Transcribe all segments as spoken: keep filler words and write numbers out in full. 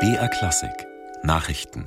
B R Klassik Nachrichten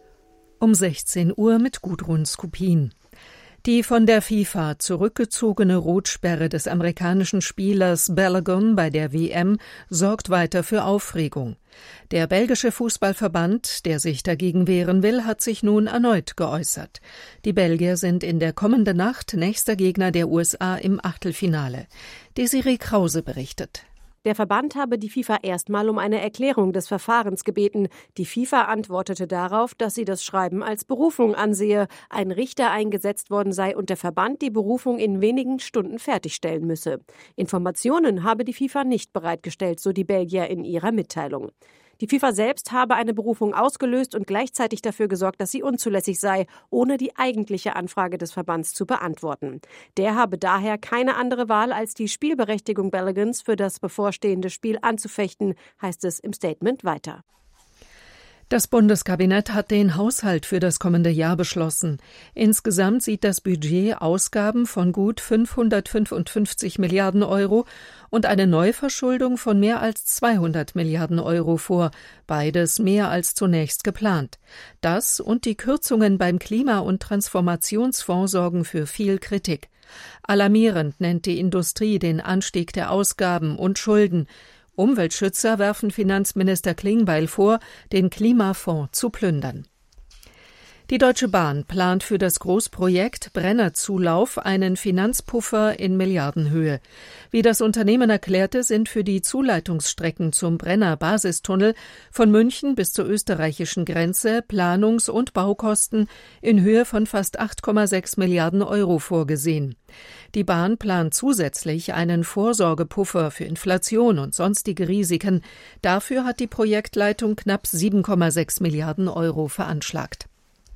um sechzehn Uhr mit Gudrun Skupin. Die von der FIFA zurückgezogene Rotsperre des amerikanischen Spielers Balogun bei der W M sorgt weiter für Aufregung. Der belgische Fußballverband, der sich dagegen wehren will, hat sich nun erneut geäußert. Die Belgier sind in der kommenden Nacht nächster Gegner der U S A im Achtelfinale. Desiree Krause berichtet. Der Verband habe die FIFA erstmal um eine Erklärung des Verfahrens gebeten. Die FIFA antwortete darauf, dass sie das Schreiben als Berufung ansehe, ein Richter eingesetzt worden sei und der Verband die Berufung in wenigen Stunden fertigstellen müsse. Informationen habe die FIFA nicht bereitgestellt, so die Belgier in ihrer Mitteilung. Die FIFA selbst habe eine Berufung ausgelöst und gleichzeitig dafür gesorgt, dass sie unzulässig sei, ohne die eigentliche Anfrage des Verbands zu beantworten. Der habe daher keine andere Wahl, als die Spielberechtigung Baloguns für das bevorstehende Spiel anzufechten, heißt es im Statement weiter. Das Bundeskabinett hat den Haushalt für das kommende Jahr beschlossen. Insgesamt sieht das Budget Ausgaben von gut fünfhundertfünfundfünfzig Milliarden Euro und eine Neuverschuldung von mehr als zweihundert Milliarden Euro vor, beides mehr als zunächst geplant. Das und die Kürzungen beim Klima- und Transformationsfonds sorgen für viel Kritik. Alarmierend nennt die Industrie den Anstieg der Ausgaben und Schulden. Umweltschützer werfen Finanzminister Klingbeil vor, den Klimafonds zu plündern. Die Deutsche Bahn plant für das Großprojekt Brennerzulauf einen Finanzpuffer in Milliardenhöhe. Wie das Unternehmen erklärte, sind für die Zuleitungsstrecken zum Brenner-Basistunnel von München bis zur österreichischen Grenze Planungs- und Baukosten in Höhe von fast acht Komma sechs Milliarden Euro vorgesehen. Die Bahn plant zusätzlich einen Vorsorgepuffer für Inflation und sonstige Risiken. Dafür hat die Projektleitung knapp sieben Komma sechs Milliarden Euro veranschlagt.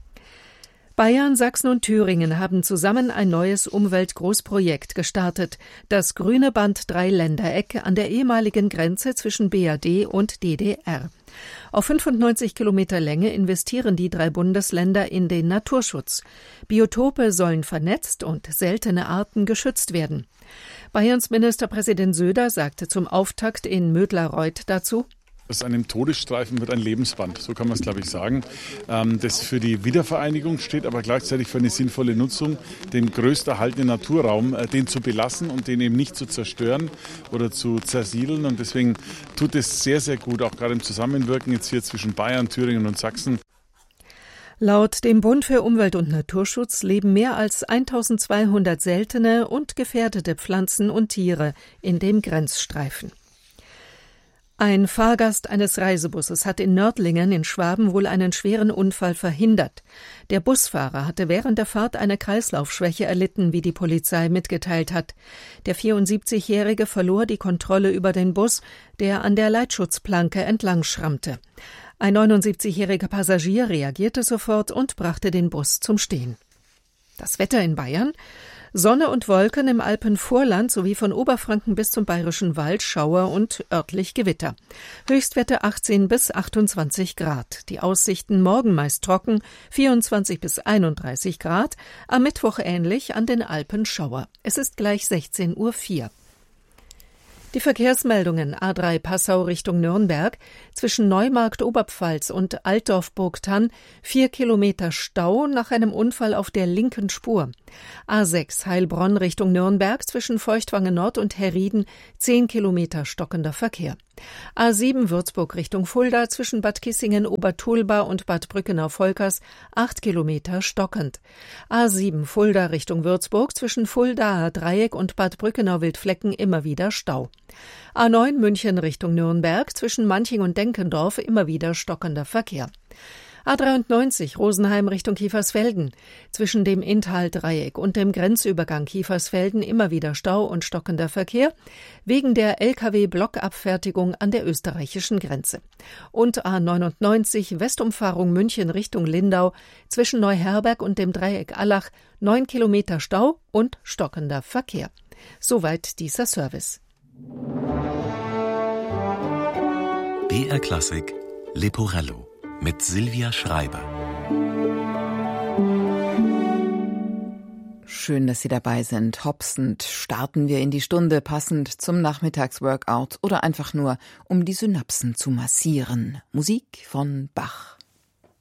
Bayern, Sachsen und Thüringen haben zusammen ein neues Umweltgroßprojekt gestartet, das Grüne Band Dreiländereck an der ehemaligen Grenze zwischen B R D und D D R. Auf fünfundneunzig Kilometer Länge investieren die drei Bundesländer in den Naturschutz. Biotope sollen vernetzt und seltene Arten geschützt werden. Bayerns Ministerpräsident Söder sagte zum Auftakt in Mödlareuth dazu: Aus einem Todesstreifen wird ein Lebensband, so kann man es, glaube ich, sagen. Das für die Wiedervereinigung steht, aber gleichzeitig für eine sinnvolle Nutzung, den größten erhaltenen Naturraum, den zu belassen und den eben nicht zu zerstören oder zu zersiedeln. Und deswegen tut es sehr, sehr gut, auch gerade im Zusammenwirken jetzt hier zwischen Bayern, Thüringen und Sachsen. Laut dem Bund für Umwelt und Naturschutz leben mehr als eintausendzweihundert seltene und gefährdete Pflanzen und Tiere in dem Grenzstreifen. Ein Fahrgast eines Reisebusses hat in Nördlingen in Schwaben wohl einen schweren Unfall verhindert. Der Busfahrer hatte während der Fahrt eine Kreislaufschwäche erlitten, wie die Polizei mitgeteilt hat. Der vierundsiebzigjährige verlor die Kontrolle über den Bus, der an der Leitschutzplanke entlang schrammte. Ein neunundsiebzigjähriger Passagier reagierte sofort und brachte den Bus zum Stehen. Das Wetter in Bayern: Sonne und Wolken im Alpenvorland sowie von Oberfranken bis zum Bayerischen Wald Schauer und örtlich Gewitter. Höchstwerte achtzehn bis achtundzwanzig Grad. Die Aussichten morgen meist trocken, vierundzwanzig bis einunddreißig Grad. Am Mittwoch ähnlich, an den Alpen Schauer. Es ist gleich sechzehn Uhr vier. Die Verkehrsmeldungen: A drei Passau Richtung Nürnberg, zwischen Neumarkt Oberpfalz und Altdorf-Burgthann vier Kilometer Stau nach einem Unfall auf der linken Spur. A sechs Heilbronn Richtung Nürnberg, zwischen Feuchtwangen Nord und Herrieden zehn Kilometer stockender Verkehr. A sieben Würzburg Richtung Fulda, zwischen Bad Kissingen-Obertulba und Bad Brückenau-Volkers acht Kilometer stockend. A sieben Fulda Richtung Würzburg, zwischen Fuldaer Dreieck und Bad Brückenau-Wildflecken immer wieder Stau. A neun München Richtung Nürnberg, zwischen Manching und Denkendorf immer wieder stockender Verkehr. A dreiundneunzig Rosenheim Richtung Kiefersfelden. Zwischen dem Inntal-Dreieck und dem Grenzübergang Kiefersfelden immer wieder Stau und stockender Verkehr wegen der L K W-Blockabfertigung an der österreichischen Grenze. Und A neunundneunzig Westumfahrung München Richtung Lindau. Zwischen Neuherberg und dem Dreieck Allach neun Kilometer Stau und stockender Verkehr. Soweit dieser Service. B R Klassik Leporello mit Silvia Schreiber. Schön, dass Sie dabei sind. Hopsend starten wir in die Stunde, passend zum Nachmittagsworkout oder einfach nur, um die Synapsen zu massieren. Musik von Bach.